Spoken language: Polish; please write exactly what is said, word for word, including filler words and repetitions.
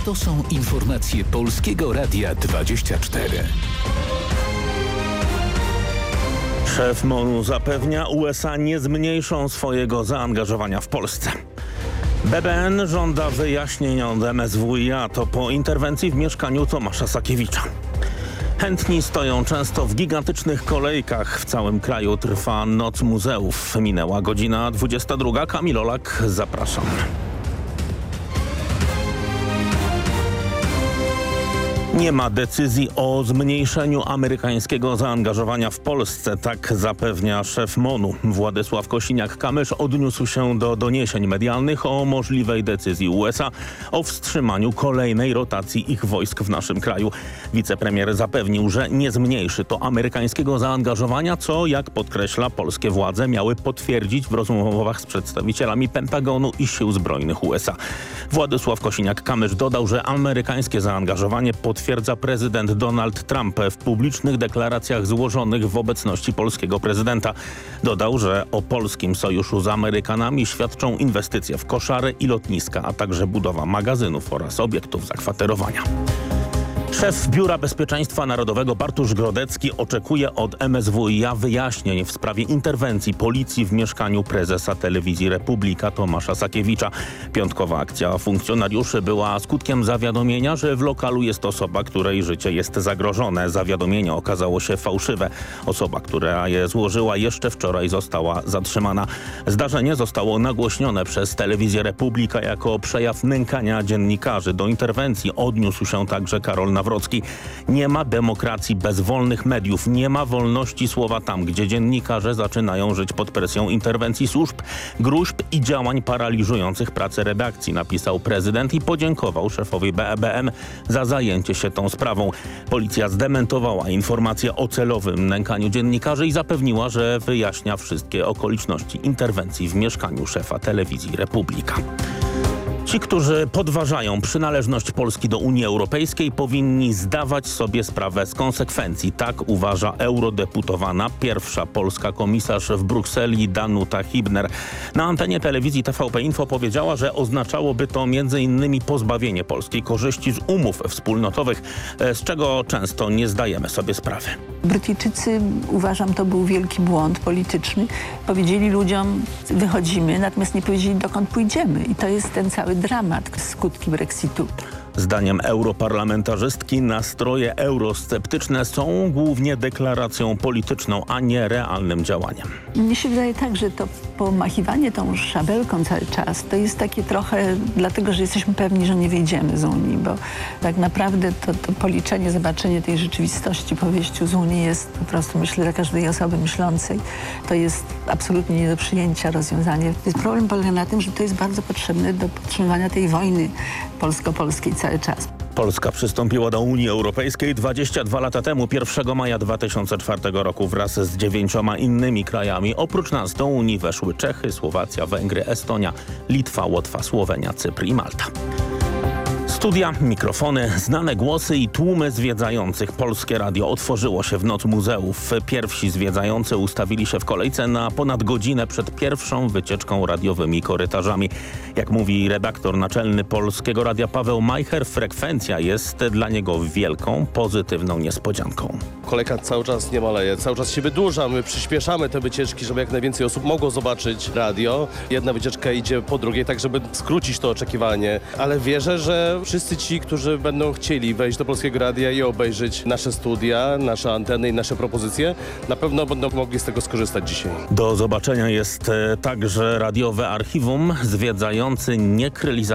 To są informacje Polskiego Radia dwadzieścia cztery. Szef M O N-u zapewnia, U S A nie zmniejszą swojego zaangażowania w Polsce. B B N żąda wyjaśnień od M S W i A. To po interwencji w mieszkaniu Tomasza Sakiewicza. Chętni stoją często w gigantycznych kolejkach. W całym kraju trwa Noc Muzeów. Minęła godzina dwudziesta druga. Kamil Olak, zapraszam. Nie ma decyzji o zmniejszeniu amerykańskiego zaangażowania w Polsce, tak zapewnia szef M O N-u. Władysław Kosiniak-Kamysz odniósł się do doniesień medialnych o możliwej decyzji U S A o wstrzymaniu kolejnej rotacji ich wojsk w naszym kraju. Wicepremier zapewnił, że nie zmniejszy to amerykańskiego zaangażowania, co, jak podkreśla, polskie władze miały potwierdzić w rozmowach z przedstawicielami Pentagonu i Sił Zbrojnych U S A. Władysław Kosiniak-Kamysz dodał, że amerykańskie zaangażowanie potwierdza Twierdza prezydent Donald Trump w publicznych deklaracjach złożonych w obecności polskiego prezydenta. Dodał, że o polskim sojuszu z Amerykanami świadczą inwestycje w koszary i lotniska, a także budowa magazynów oraz obiektów zakwaterowania. Szef Biura Bezpieczeństwa Narodowego Bartosz Grodecki oczekuje od M S W i A wyjaśnień w sprawie interwencji policji w mieszkaniu prezesa Telewizji Republika Tomasza Sakiewicza. Piątkowa akcja funkcjonariuszy była skutkiem zawiadomienia, że w lokalu jest osoba, której życie jest zagrożone. Zawiadomienie okazało się fałszywe. Osoba, która je złożyła, jeszcze wczoraj została zatrzymana. Zdarzenie zostało nagłośnione przez Telewizję Republika jako przejaw nękania dziennikarzy. Do interwencji odniósł się także Karol Nawrocki. Nie ma demokracji bez wolnych mediów. Nie ma wolności słowa tam, gdzie dziennikarze zaczynają żyć pod presją interwencji służb, gróźb i działań paraliżujących pracę redakcji, napisał prezydent i podziękował szefowi B E B M za zajęcie się tą sprawą. Policja zdementowała informacje o celowym nękaniu dziennikarzy i zapewniła, że wyjaśnia wszystkie okoliczności interwencji w mieszkaniu szefa Telewizji Republika. Ci, którzy podważają przynależność Polski do Unii Europejskiej, powinni zdawać sobie sprawę z konsekwencji. Tak uważa eurodeputowana, pierwsza polska komisarz w Brukseli Danuta Hübner. Na antenie telewizji T V P Info powiedziała, że oznaczałoby to między innymi pozbawienie polskiej korzyści z umów wspólnotowych, z czego często nie zdajemy sobie sprawy. Brytyjczycy, uważam, to był wielki błąd polityczny. Powiedzieli ludziom, wychodzimy, natomiast nie powiedzieli, dokąd pójdziemy. I to jest ten cały dramat, skutki Brexitu. Zdaniem europarlamentarzystki nastroje eurosceptyczne są głównie deklaracją polityczną, a nie realnym działaniem. Mnie się wydaje tak, że to pomachiwanie tą szabelką cały czas to jest takie trochę dlatego, że jesteśmy pewni, że nie wyjdziemy z Unii, bo tak naprawdę to, to policzenie, zobaczenie tej rzeczywistości po wyjściu z Unii jest po prostu, myślę, dla każdej osoby myślącej, to jest absolutnie nie do przyjęcia rozwiązanie. Problem polega na tym, że to jest bardzo potrzebne do podtrzymywania tej wojny polsko-polskiej cały czas. Polska przystąpiła do Unii Europejskiej dwadzieścia dwa lata temu, pierwszego maja dwa tysiące czwartego roku wraz z dziewięcioma innymi krajami. Oprócz nas do Unii weszły Czechy, Słowacja, Węgry, Estonia, Litwa, Łotwa, Słowenia, Cypr i Malta. Studia, mikrofony, znane głosy i tłumy zwiedzających. Polskie Radio otworzyło się w Noc Muzeów. Pierwsi zwiedzający ustawili się w kolejce na ponad godzinę przed pierwszą wycieczką radiowymi korytarzami. Jak mówi redaktor naczelny Polskiego Radia Paweł Majcher, frekwencja jest dla niego wielką, pozytywną niespodzianką. Kolejka cały czas nie maleje, cały czas się wydłuża, my przyspieszamy te wycieczki, żeby jak najwięcej osób mogło zobaczyć radio. Jedna wycieczka idzie po drugiej, tak żeby skrócić to oczekiwanie, ale wierzę, że wszyscy ci, którzy będą chcieli wejść do Polskiego Radia i obejrzeć nasze studia, nasze anteny i nasze propozycje, na pewno będą mogli z tego skorzystać dzisiaj. Do zobaczenia jest także radiowe archiwum. Zwiedzający nie kryli